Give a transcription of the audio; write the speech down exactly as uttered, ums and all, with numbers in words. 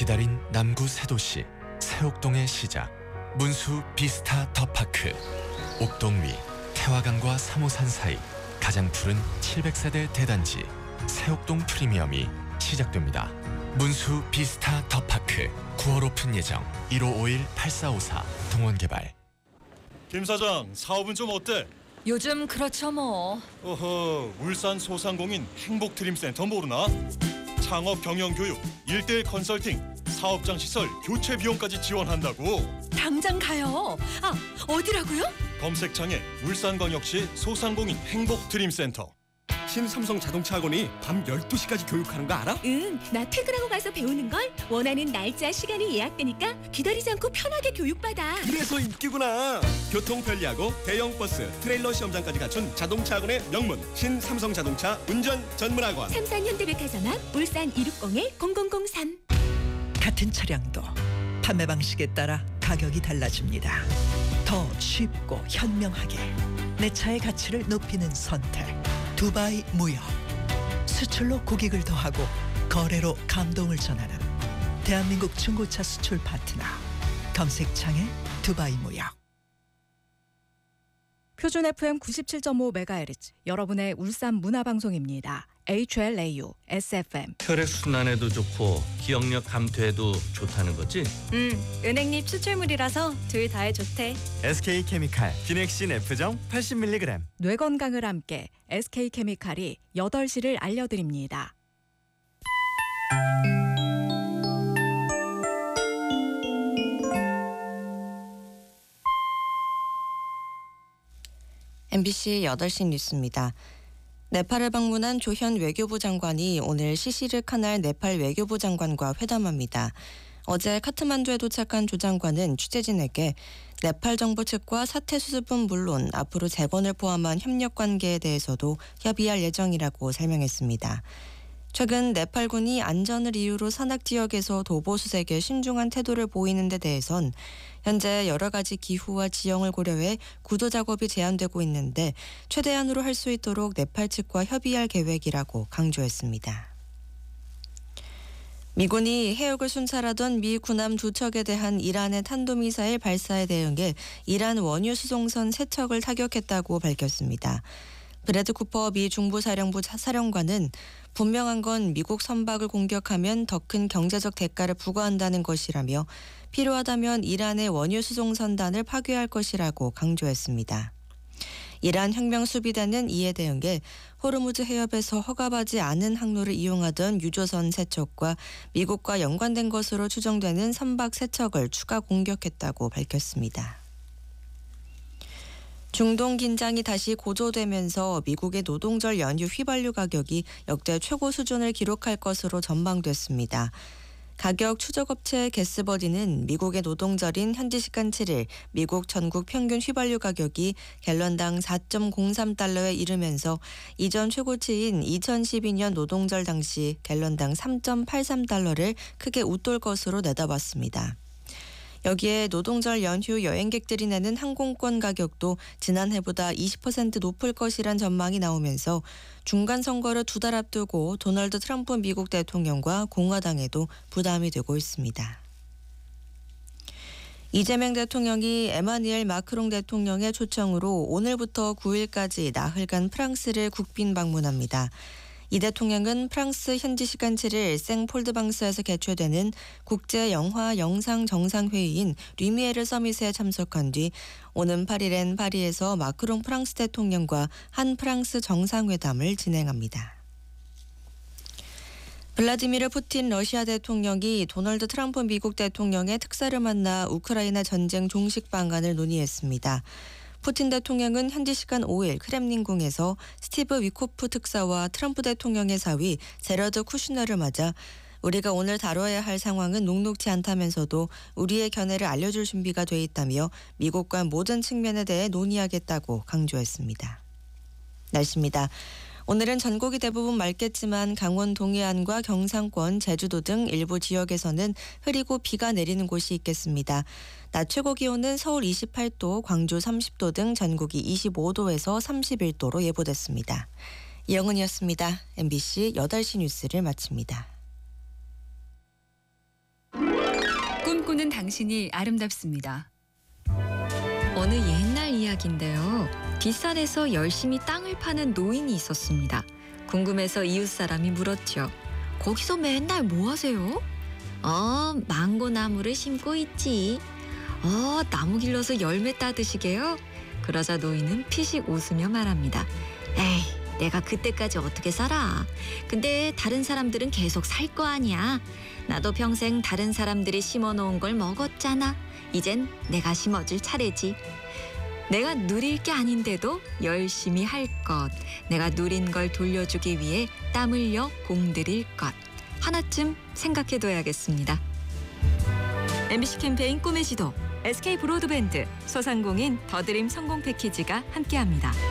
기다린 남구 새 도시 새옥동의 시작, 문수 비스타 더파크. 옥동 위 태화강과 삼호산 사이 가장 푸른 칠백 세대 대단지 새옥동 프리미엄이 시작됩니다. 문수 비스타 더파크 구월 오픈 예정. 일오오일 팔사오사 동원개발. 김 사장, 사업은 좀 어때? 요즘 그렇죠 뭐. 어허, 울산 소상공인 행복드림센터 모르나? 창업 경영 교육, 일대일 컨설팅, 사업장 시설 교체 비용까지 지원한다고. 당장 가요. 아, 어디라고요? 검색창에 울산광역시 소상공인 행복드림센터. 신삼성 자동차 학원이 밤 열두 시까지 교육하는 거 알아? 응, 나 퇴근하고 가서 배우는 걸. 원하는 날짜, 시간이 예약되니까 기다리지 않고 편하게 교육받아. 그래서 인기구나. 교통 편리하고 대형 버스, 트레일러 시험장까지 갖춘 자동차 학원의 명문 신삼성 자동차 운전 전문 학원. 삼산 현대백화점 앞 울산 이육공일 공공공삼. 같은 차량도 판매 방식에 따라 가격이 달라집니다. 더 쉽고 현명하게 내 차의 가치를 높이는 선택. 두바이 무역. 수출로 고객을 더하고 거래로 감동을 전하는 대한민국 중고차 수출 파트너. 검색창에 두바이 무역. 표준 에프엠 구십칠 점 오 메가헤르츠 여러분의 울산 문화방송입니다. 에이치엘에이유 에스에프엠. 혈액순환에도 좋고 기억력 감퇴에도 좋다는 거지? 음, 은행잎 추출물이라서 둘 다에 좋대. 에스케이케미칼 기넥신 F정 팔십 밀리그램. 뇌 건강을 함께 에스케이케미칼이 여덟 시를 알려드립니다. 엠비씨 여덟 시 뉴스입니다. 네팔을 방문한 조현 외교부 장관이 오늘 시시르 카날 네팔 외교부 장관과 회담합니다. 어제 카트만두에 도착한 조 장관은 취재진에게 네팔 정부 측과 사태 수습은 물론 앞으로 재건을 포함한 협력 관계에 대해서도 협의할 예정이라고 설명했습니다. 최근 네팔군이 안전을 이유로 산악 지역에서 도보 수색에 신중한 태도를 보이는 데 대해선 현재 여러 가지 기후와 지형을 고려해 구도 작업이 제한되고 있는데 최대한으로 할 수 있도록 네팔 측과 협의할 계획이라고 강조했습니다. 미군이 해역을 순찰하던 미 군함 두 척에 대한 이란의 탄도미사일 발사에 대응해 이란 원유 수송선 세 척을 타격했다고 밝혔습니다. 브래드 쿠퍼 미 중부사령부 사령관은 분명한 건 미국 선박을 공격하면 더 큰 경제적 대가를 부과한다는 것이라며 필요하다면 이란의 원유 수송선단을 파괴할 것이라고 강조했습니다. 이란 혁명수비대는 이에 대응해 호르무즈 해협에서 허가받지 않은 항로를 이용하던 유조선 세 척과 미국과 연관된 것으로 추정되는 선박 세 척을 추가 공격했다고 밝혔습니다. 중동 긴장이 다시 고조되면서 미국의 노동절 연휴 휘발유 가격이 역대 최고 수준을 기록할 것으로 전망됐습니다. 가격 추적업체 게스버디는 미국의 노동절인 현지 시간 칠 일 미국 전국 평균 휘발유 가격이 갤런당 사 점 공삼 달러에 이르면서 이전 최고치인 이천십이 년 노동절 당시 갤런당 삼 점 팔삼 달러를 크게 웃돌 것으로 내다봤습니다. 여기에 노동절 연휴 여행객들이 내는 항공권 가격도 지난해보다 이십 퍼센트 높을 것이란 전망이 나오면서 중간 선거를 두 달 앞두고 도널드 트럼프 미국 대통령과 공화당에도 부담이 되고 있습니다. 이재명 대통령이 에마뉘엘 마크롱 대통령의 초청으로 오늘부터 구 일까지 나흘간 프랑스를 국빈 방문합니다. 이 대통령은 프랑스 현지 시간 칠 일 생폴드방스에서 개최되는 국제 영화 영상 정상회의인 류미에르 서밋에 참석한 뒤 오는 팔 일엔 파리에서 마크롱 프랑스 대통령과 한 프랑스 정상회담을 진행합니다. 블라디미르 푸틴 러시아 대통령이 도널드 트럼프 미국 대통령의 특사를 만나 우크라이나 전쟁 종식 방안을 논의했습니다. 푸틴 대통령은 현지 시간 오 일 크렘린궁에서 스티브 위코프 특사와 트럼프 대통령의 사위 제러드 쿠슈너를 맞아 우리가 오늘 다뤄야 할 상황은 녹록지 않다면서도 우리의 견해를 알려줄 준비가 돼 있다며 미국과 모든 측면에 대해 논의하겠다고 강조했습니다. 날씨입니다. 오늘은 전국이 대부분 맑겠지만 강원 동해안과 경상권, 제주도 등 일부 지역에서는 흐리고 비가 내리는 곳이 있겠습니다. 낮 최고 기온은 서울 이십팔 도, 광주 삼십 도 등 전국이 이십오 도에서 삼십일 도로 예보됐습니다. 이영은이었습니다. 엠비씨 여덟 시 뉴스를 마칩니다. 꿈꾸는 당신이 아름답습니다. 어느 옛날 이야기인데요. 뒷산에서 열심히 땅을 파는 노인이 있었습니다. 궁금해서 이웃 사람이 물었죠. 거기서 맨날 뭐 하세요? 어, 망고 나무를 심고 있지. 어, 나무 길러서 열매 따드시게요? 그러자 노인은 피식 웃으며 말합니다. 에이, 내가 그때까지 어떻게 살아? 근데 다른 사람들은 계속 살 거 아니야. 나도 평생 다른 사람들이 심어놓은 걸 먹었잖아. 이젠 내가 심어줄 차례지. 내가 누릴 게 아닌데도 열심히 할 것. 내가 누린 걸 돌려주기 위해 땀 흘려 공들일 것. 하나쯤 생각해둬야겠습니다. 엠비씨 캠페인 꿈의 지도, 에스케이 브로드밴드, 소상공인 더드림 성공 패키지가 함께합니다.